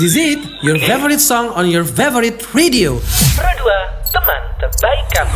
Is it your favorite song on your favorite radio? Pro 2, teman terbaik kamu.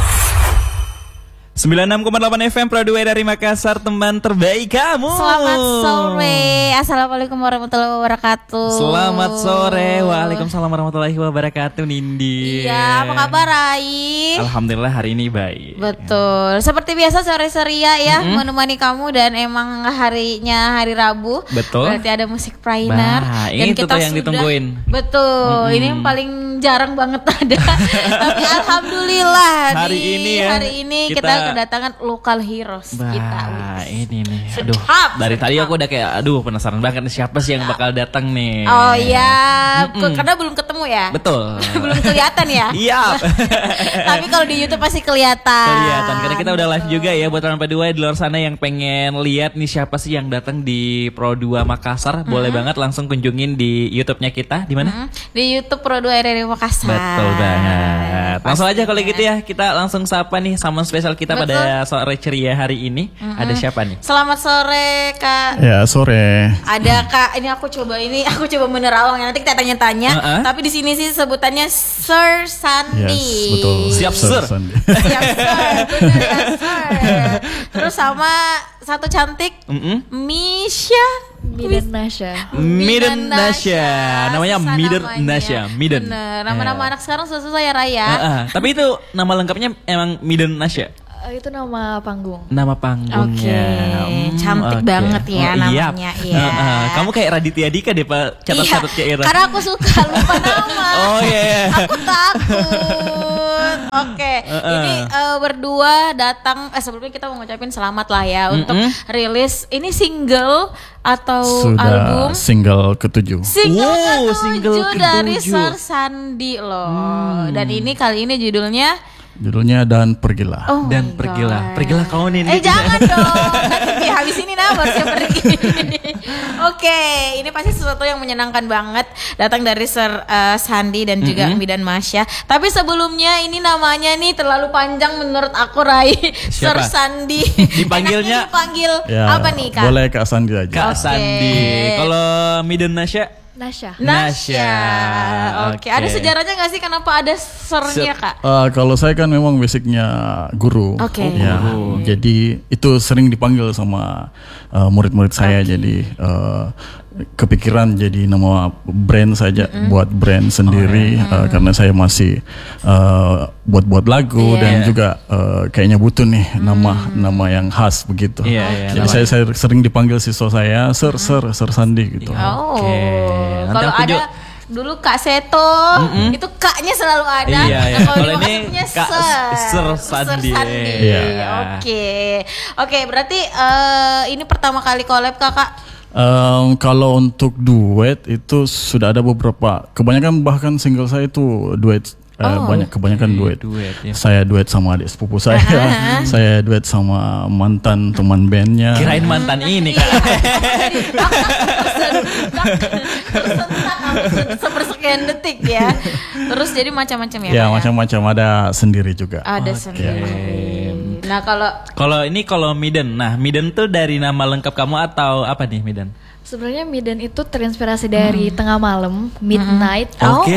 96,8 FM Pro 2 dari Makassar, teman terbaik kamu. Selamat sore. Assalamualaikum warahmatullahi wabarakatuh. Selamat sore. Waalaikumsalam warahmatullahi wabarakatuh, Nindi. Iya, apa kabar Rai? Alhamdulillah hari ini baik. Betul. Seperti biasa sore ceria ya, menemani kamu, dan emang harinya hari Rabu. Betul. Berarti ada musik Prainer. Bah, Dan itu tuh yang ditungguin. Betul. Ini yang paling jarang banget ada. Tapi alhamdulillah Hari ini kita kedatangan local heroes kita. Ini nih. Aduh. Sedap. Dari tadi aku udah kayak penasaran banget nih siapa sih yang bakal datang nih. Oh iya, karena belum ketemu ya. Betul. Belum kelihatan ya. Iya. Tapi kalau di YouTube pasti kelihatan. Karena kita udah live juga ya buat teman Pro 2 di luar sana yang pengen lihat nih siapa sih yang datang di Pro 2 Makassar. Boleh banget langsung kunjungin di YouTube-nya kita. Di mana? Di YouTube Pro 2 RRI Makassar. Betul banget. Langsung aja kalau gitu ya, kita langsung sapa nih sama spesial kita pada sore ceria hari ini. Ada siapa nih? Selamat sore Kak. Ya, sore. Ada Kak, ini aku coba menerawang ya. Nanti kita tanya-tanya. Tapi di sini sih sebutannya Sir Sandi. Yes, betul. Siap, Sir. Sandi. Siap Sir. Bener ya, Sir. Terus sama satu cantik Misha Midan Nasya. Midan Nasya. Namanya Susah Midan namanya. Nasya. Midan. Bener. Nama-nama anak sekarang susah ya Raya. Tapi itu nama lengkapnya emang Midan Nasya. Itu nama panggung. Nama panggungnya. Cantik banget ya namanya. Iya. Kamu kayak Raditya Dika deh Pak, catat-catat kayak Ira. Karena aku suka lupa nama. Oh iya. Aku takut. Oke. Ini berdua datang. Sebelumnya kita mau ngucapin selamat lah ya untuk rilis ini single atau album. Sudah single ke-7. Single single ke-7 dari ke-7. Sir Sandi loh. Dan ini kali ini judulnya Judulnya Dan Pergilah. Oh Dan my pergilah. God. Pergilah kau nih. Jangan dong. Nanti habis ini baru saya pergi. Oke, ini pasti sesuatu yang menyenangkan banget datang dari Sir Sandi dan juga Midan Masya. Tapi sebelumnya ini namanya nih terlalu panjang menurut aku Rai. Sir Siapa? Sandi. Dipanggilnya? Enaknya dipanggil Ya, apa nih Kak? Boleh Kak Sandi aja. Kak Sandi. Kalau Midan Nasya? Nasya. Nasya. Oke. Oke, ada sejarahnya nggak sih kenapa ada Sirnya Kak? Kalau saya kan memang basicnya guru. Oke. Ya, jadi itu sering dipanggil sama murid-murid saya. Jadi kepikiran jadi nama brand saja, buat brand sendiri karena saya masih buat-buat lagu dan juga kayaknya butuh nih nama yang khas begitu. Jadi saya sering dipanggil siswa saya Sir Sandi gitu. Oke. Nanti Kalau aku ada juga- dulu Kak Seto, itu kaknya selalu ada. Iya. Nah, kalau Kalau ini dimaksudnya Kak Sir Sandi. Iya. Oke, berarti ini pertama kali collab Kakak. Kalau untuk duet itu sudah ada beberapa. Kebanyakan bahkan single saya itu duet. Kebanyakan duet. Ya. Saya duet sama adik sepupu saya. Saya duet sama mantan teman bandnya. Kirain mantan ini Kak. Sepersekian detik ya. Terus jadi macam-macam ya. Ya Kak, macam-macam, ada sendiri juga. Ada sendiri. Nah Kalau Midan. Nah, Midan tuh dari nama lengkap kamu atau apa nih Midan? Sebenarnya Midan itu terinspirasi dari tengah malam, midnight.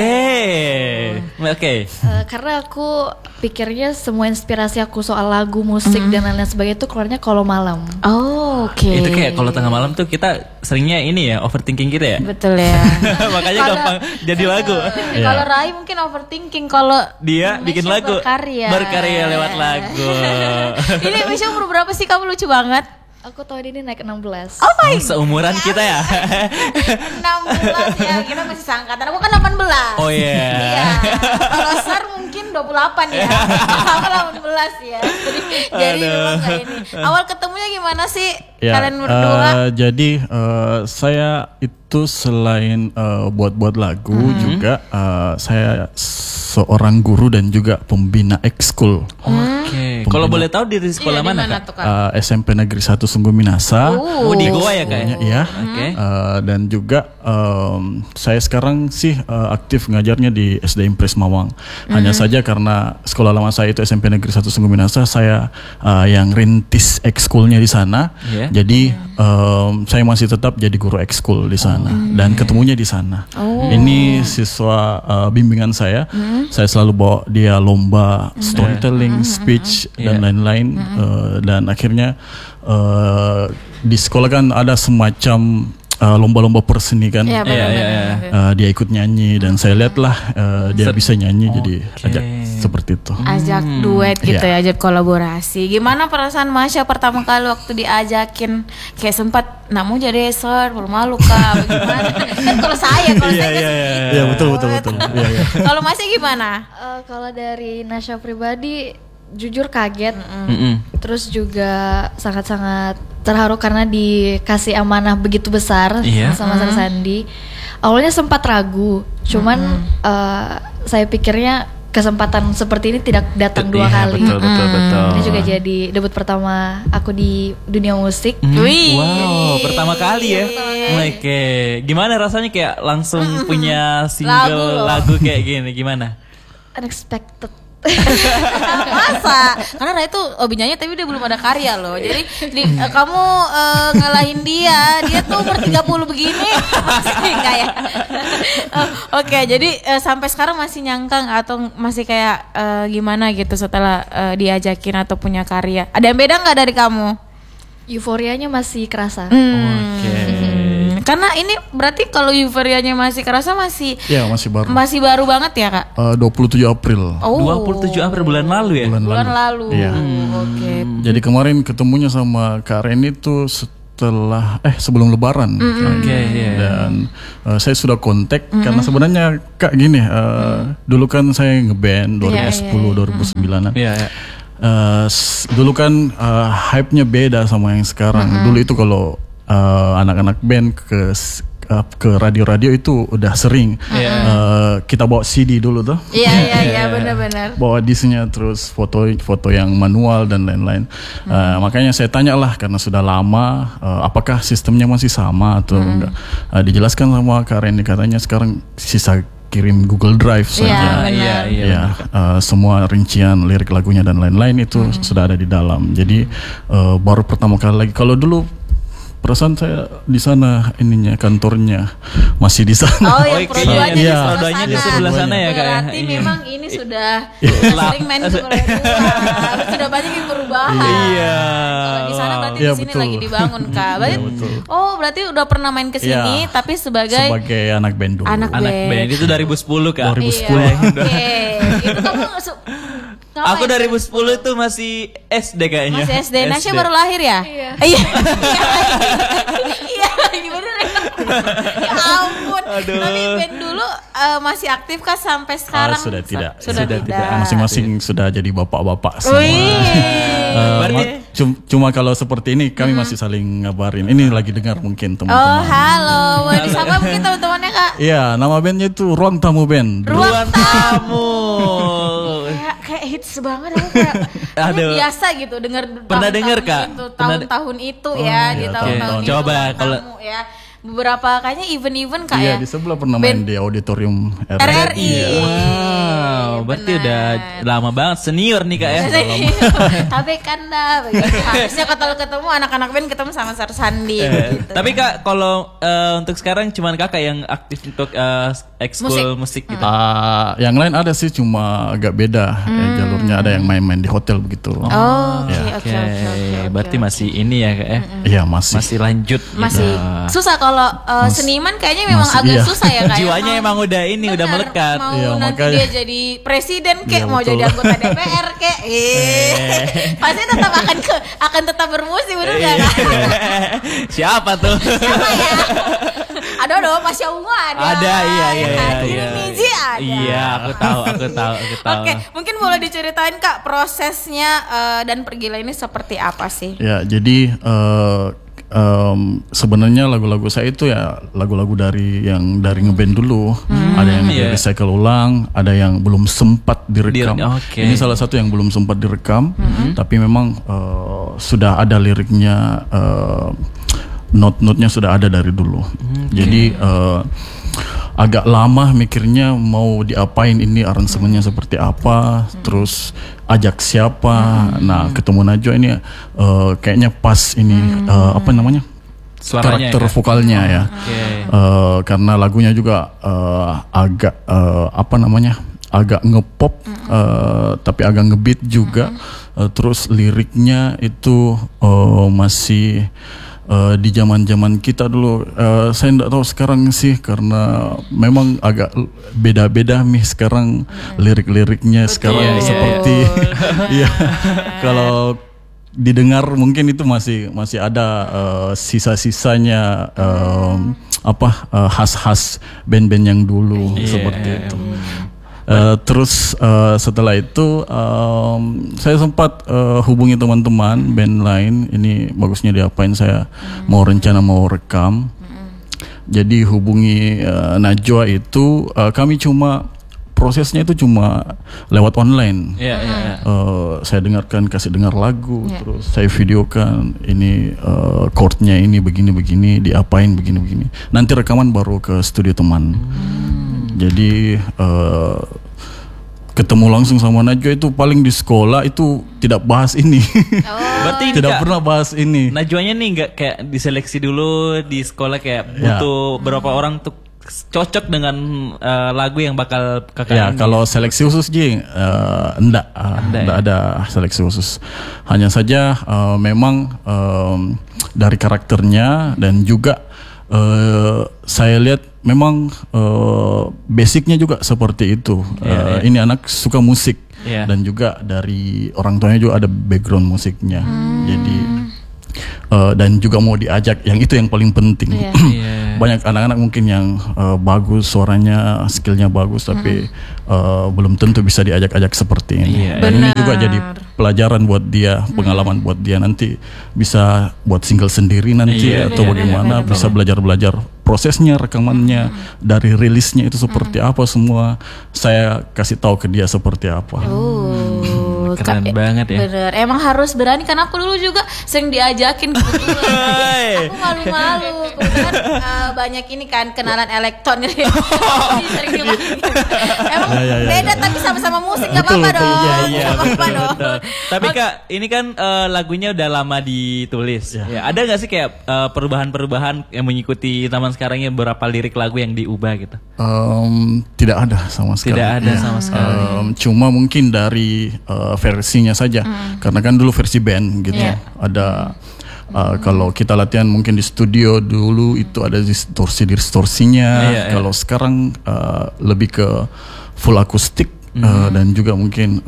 Oke. Karena aku pikirnya semua inspirasi aku soal lagu, musik dan lain-lain sebagainya itu keluarnya kalau malam. Oke. Itu kayak kalau tengah malam tuh kita seringnya ini ya, overthinking gitu ya. Betul ya. Makanya gampang jadi lagu. Kalau Rai mungkin overthinking, kalau Dia bikin lagu. berkarya Lewat lagu. Ini Misha umur berapa sih, kamu lucu banget. Aku tahun ini naik 16. Oh my Seumuran kita ya. 16 ya, kita masih seangkatan. Aku kan 18. Oh iya. Iya. Kalau Sar mungkin 28 ya. Kamu 18 ya. Jadi memang kayak ini. Awal ketemunya gimana sih kalian berdua? Jadi saya itu selain buat lagu juga saya seorang guru dan juga pembina ekskul. Oke. Kalau boleh tahu dari sekolah Iya, di mana mana Kak? tuh, Kak? SMP Negeri 1 Sungguh Minasa. Oh, di Goa ya Kak? Iya. Oke. Dan juga saya sekarang sih aktif ngajarnya di SD Impres Mawang. Hanya saja karena sekolah lama saya itu SMP Negeri 1 Sungguh Minasa, saya yang rintis ekskulnya di sana. Iya. Jadi saya masih tetap jadi guru ekskul di sana dan ketemunya di sana. Ini siswa bimbingan saya. Saya selalu bawa dia lomba storytelling, speech dan lain-lain. Dan akhirnya di sekolah kan ada semacam lomba-lomba perseni kan. Iya, benar-benar. Dia ikut nyanyi dan saya lihatlah dia bisa nyanyi, jadi ajak seperti itu. Ajak duet gitu Iya. ya, ajak kolaborasi. Gimana perasaan Masya pertama kali waktu diajakin? Kayak sempat, nak mau jadi dancer, malu Kak, bagaimana? Kan kalau saya Iya, betul. Iya. Kalau Masya gimana? Kalau dari Nasya pribadi, jujur kaget. Terus juga sangat-sangat terharu karena dikasih amanah begitu besar Iya. sama Sar Sandi. Awalnya sempat ragu, cuman saya pikirnya kesempatan seperti ini tidak datang dua kali. Betul. Ini juga jadi debut pertama aku di dunia musik. Wih. Wow, pertama kali ya. Oke, gimana rasanya kayak langsung punya single lagu kayak gini? Gimana? Unexpected. Masa? Karena Ray tuh hobi nyanyi tapi dia belum ada karya loh. Jadi kamu ngalahin dia tuh umur 30 begini. Masih enggak ya? Oke, jadi sampai sekarang masih nyangkang atau masih kayak gimana gitu setelah diajakin atau punya karya? Ada yang beda nggak dari kamu? Euforianya masih kerasa. Karena ini berarti kalau euforianya masih kerasa masih Baru. masih baru banget ya Kak? 27 April. 27 April bulan lalu ya? Bulan lalu. Iya. Oke. Jadi kemarin ketemunya sama Kak Reni tuh sebelum Lebaran. Dan saya sudah kontak karena sebenarnya Kak gini, dulu kan saya ngeband 2010 2009-an. Iya. Dulu kan hype-nya beda sama yang sekarang. Dulu itu kalau anak-anak band ke radio-radio itu udah sering kita bawa CD dulu tuh. Iya benar-benar. Bawa disknya, terus foto yang manual dan lain-lain. Makanya saya tanyalah karena sudah lama, apakah sistemnya masih sama atau enggak. Dijelaskan sama Kak Reni, katanya sekarang sisa kirim Google Drive saja. Iya. Semua rincian lirik lagunya dan lain-lain itu sudah ada di dalam. Jadi baru pertama kali lagi. Kalau dulu perasaan saya di sana kantornya masih di sana. Oh ya, produanya iya, di sebelah produanya sana. di sebelah sana ya, Kak, ya? Berarti Iya. memang ini sudah sering main ke luar. Sudah banyak yang perubahan. Iya. Kalau di sana berarti Iya, di sini betul. lagi dibangun Kak. Berarti, Iya, betul. oh berarti udah pernah main ke sini Iya. tapi sebagai anak band dulu. anak band. Itu 2010 Kak. 2010. Iya, oke. Itu kamu ngapain? Aku 2010 itu masih SD kayaknya. Masih SD. Nasya baru lahir ya? Iya. Iya. Iya, gimana? Ya ampun. Tapi band dulu masih aktif kah sampai sekarang? Sudah tidak. Sudah tidak. Masing-masing sudah jadi bapak-bapak semua. Wih. Cuma kalau seperti ini kami masih saling ngabarin. Ini lagi dengar mungkin Oh, teman-teman. halo. Boleh disapa mungkin teman-temannya Kak? Iya, nama bandnya itu Ruang Tamu Band. Ruang Tamu. Kayak hits banget aku kayak ini Aduh. biasa gitu dengar Pernah denger, Kak? tahun-tahun itu ya di iya, tahun-tahun oke. itu Coba Ruang kalau- Tamu ya beberapa kayaknya event-event Kak Iya, ya. di sebelah pernah main di auditorium RRI. Wow, berarti Benar. udah lama banget, senior nih Kak ya. Tapi kan dah begitu. Harusnya kalau ketemu anak-anak band ketemu sama Sar Sandi gitu. Tapi Kak, kalau untuk sekarang cuman Kakak yang aktif untuk ekskul musik gitu. Yang lain ada sih, cuma agak beda jalurnya. Ada yang main-main di hotel begitu. Oh, oke Ya. oke oke. Berarti masih ini ya Kak ya. Iya, masih. Masih lanjut. Masih gitu. susah kalau seniman kayaknya memang Masih, agak iya. susah ya Kak. ya. Jiwanya Mau- emang udah ini, udah Benar, melekat. Mau Iya, nanti makanya. dia jadi presiden kek, Iya, mau betul. jadi anggota DPR kek. Pasti tetap akan tetap bermusik, bener nggak Kak? Siapa tuh? Siapa ya? Ada Pasya Ungu ada. Ada, iya. Miji ada. Iya, aku tahu. Oke, mungkin boleh diceritain Kak prosesnya dan pergilah ini seperti apa sih? Ya, jadi sebenarnya lagu-lagu saya itu ya lagu-lagu dari ngeband dulu. Ada yang di recycle ulang, ada yang belum sempat direkam. Ini salah satu yang belum sempat direkam, tapi memang sudah ada liriknya, not-notnya sudah ada dari dulu. Jadi agak lama mikirnya mau diapain ini, aransemennya seperti apa, terus ajak siapa. Nah, ketemu Najwa ini kayaknya pas ini apa namanya? Suaranya karakter vokalnya ya. Karena lagunya juga agak apa namanya? Agak ngepop tapi agak ngebeat juga. Terus liriknya itu masih di zaman-zaman kita dulu. Saya tidak tahu sekarang sih, karena memang agak beda-beda nih sekarang lirik-liriknya sekarang seperti ya kalau didengar mungkin itu masih ada sisa-sisanya khas-khas band-band yang dulu seperti itu. Terus setelah itu saya sempat hubungi teman-teman band lain, ini bagusnya diapain, saya mau rekam. Jadi hubungi Najwa itu, kami prosesnya itu cuma lewat online. Saya kasih dengar lagu, terus saya videokan ini chordnya ini begini-begini, diapain begini-begini. Nanti rekaman baru ke studio teman. Jadi ketemu langsung sama Najwa itu paling di sekolah itu tidak bahas ini. Berarti tidak pernah bahas ini. Najwanya nih nggak kayak diseleksi dulu di sekolah, kayak butuh berapa orang tuh cocok dengan lagu yang bakal kakak ini. Kalau seleksi khusus enggak ada seleksi khusus. Hanya saja memang dari karakternya, dan juga saya lihat memang basicnya juga seperti itu. Ini anak suka musik, dan juga dari orang tuanya juga ada background musiknya. Jadi dan juga mau diajak, yang itu yang paling penting. Banyak anak-anak mungkin yang bagus suaranya, skillnya bagus, tapi belum tentu bisa diajak-ajak seperti ini. Dan ini juga jadi pelajaran buat dia, pengalaman buat dia, nanti bisa buat single sendiri nanti atau bagaimana, bisa belajar prosesnya, rekamannya, dari rilisnya itu seperti apa, semua saya kasih tahu ke dia seperti apa. Keren banget ya. Bener, emang harus berani, karena aku dulu juga sering diajakin kebetulan. Aku malu-malu, kebetulan banyak ini kan kenalan elektron jadi sering dipanggil. Emang beda tapi sama-sama musik, gak apa-apa dong. Tapi Kak, ini kan lagunya udah lama ditulis. Ada gak sih kayak perubahan-perubahan yang mengikuti zaman sekarang ya, beberapa lirik lagu yang diubah gitu? Tidak ada sama sekali. Tidak ada sama sekali. Cuma mungkin dari versinya saja, karena kan dulu versi band gitu. Ada kalau kita latihan mungkin di studio dulu itu ada distorsinya. Kalau sekarang lebih ke full akustik, dan juga mungkin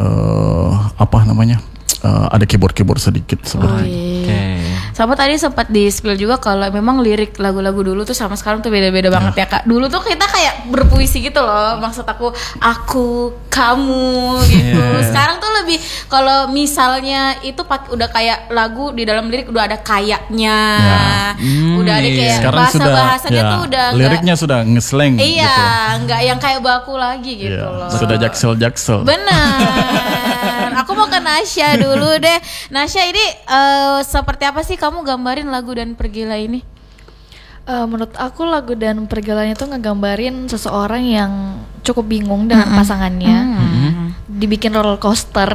ada keyboard sedikit seperti itu. Sama tadi sempat di spill juga kalau memang lirik lagu-lagu dulu tuh sama sekarang tuh beda-beda banget ya Kak. Dulu tuh kita kayak berpuisi gitu loh, maksud aku kamu gitu. Sekarang tuh lebih, kalau misalnya itu udah kayak lagu di dalam lirik udah ada kayaknya, udah ada kayak bahasanya tuh udah liriknya sudah ngesleng gitu. Nggak yang kayak baku lagi gitu loh. Sudah jaksel. Benar. Aku mau ke Nasya dulu deh. Nasya, ini seperti apa sih kamu gambarin lagu Dan Pergilah ini? Menurut aku lagu Dan Pergilah itu ngegambarin seseorang yang cukup bingung dengan pasangannya, dibikin roller coaster.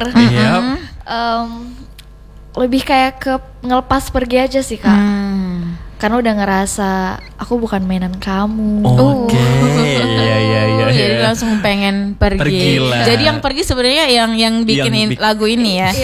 Lebih kayak ke ngelepas pergi aja sih Kak. Karena udah ngerasa aku bukan mainan kamu. Jadi langsung pengen pergi. Pergilah. Jadi yang pergi sebenarnya yang bikin lagu ini ya.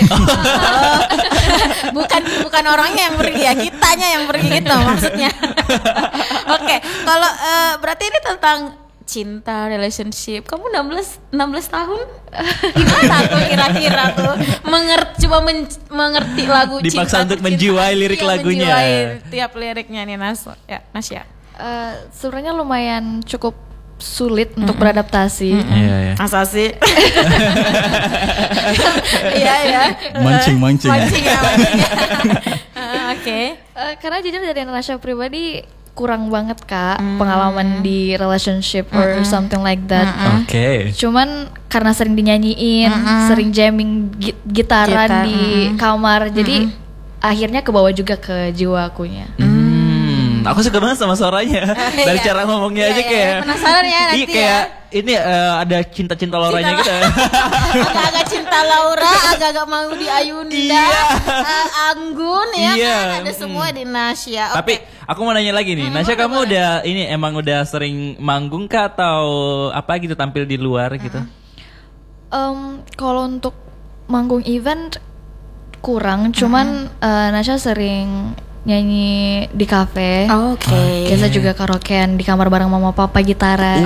bukan orangnya yang pergi ya, kitanya yang pergi gitu maksudnya. Oke, kalau berarti ini tentang cinta, relationship. Kamu 16 tahun? Gimana tuh kira-kira tuh mengerti lagu dipaksa cinta, untuk menjiwai lirik lagunya. Menjiwai tiap liriknya nih Nasya. Sebenarnya lumayan cukup sulit untuk beradaptasi. Masa sih? Iya. Mancing. Ya. Oke. Karena jujur dari Nasya pribadi kurang banget Kak pengalaman di relationship or something like that. Oke. Cuman karena sering dinyanyiin, sering jamming gitaran di kamar, jadi akhirnya kebawa juga ke jiwa akunya. Aku suka banget sama suaranya. Dari Iya. cara ngomongnya aja Iya, kayak penasaran ya nanti Iya kayak ini ada cinta-cinta Lauranya gitu. Agak-agak cinta Laura, agak-agak mau di Ayunda, Anggun ya Iya. kan, ada semua di Nasya. Oke. Tapi aku mau nanya lagi nih, Nasya kamu udah ini emang udah sering manggung kah atau apa gitu tampil di luar gitu? Kalau untuk manggung event kurang, cuman Nasya sering nyanyi di kafe. Oke. Biasa juga karaokean di kamar bareng mama papa gitaran.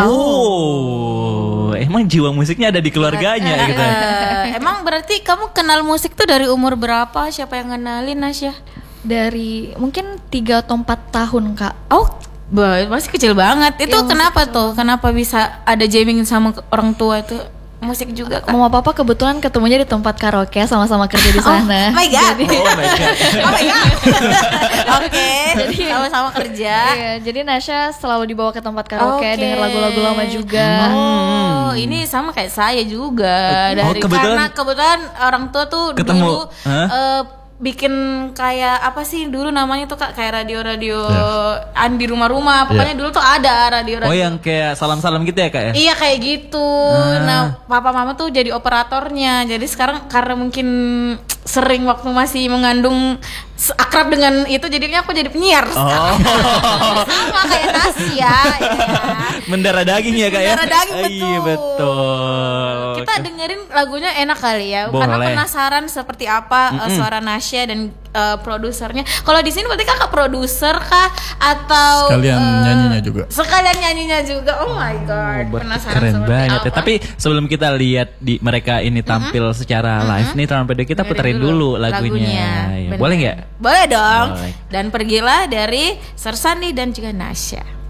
Oh, emang jiwa musiknya ada di keluarganya gitu. Emang berarti kamu kenal musik tuh dari umur berapa? Siapa yang kenalin Nasya? Dari mungkin 3 atau 4 tahun Kak. Oh, masih kecil banget. Itu Masih kenapa tuh? Kenapa bisa ada jamming sama orang tua itu? Musik juga kan? Mama papa kebetulan ketemunya di tempat karaoke, sama-sama kerja di sana. Oh my god. Oh my god. Oh my god. Oke, jadi sama-sama kerja. Iya, jadi Nasya selalu dibawa ke tempat karaoke, Oke. denger lagu-lagu lama juga. Oh, ini sama kayak saya juga. Dari kebetulan- karena kebetulan orang tua tuh Ketemu. dulu Hah? bikin kayak apa sih dulu namanya tuh Kak, kayak radio-radio di rumah-rumah. Pokoknya dulu tuh ada radio-radio. Oh yang kayak salam-salam gitu ya kak ya? Iya kayak gitu. Nah, papa mama tuh jadi operatornya. Jadi sekarang karena mungkin sering waktu masih mengandung akrab dengan itu, jadinya aku jadi penyiar. Sama kayak Nasya ya. Mendarah daging ya kak ya? Mendarah daging, Iya betul. Kita dengerin lagunya enak kali ya, karena Boleh. penasaran seperti apa suara Nasya dan produsernya. Kalau di sini berarti kakak produser kah atau Sekalian nyanyinya juga. Sekalian nyanyinya juga. Oh my god, penasaran Keren seperti banget ya. apa. Tapi sebelum kita lihat di mereka ini tampil secara live nih Taman Pedo, kita Dengerin puterin dulu lagunya. Ya, Bener. boleh nggak? Boleh dong. Boleh. Dan pergilah dari Sir Sandi dan juga Nasya.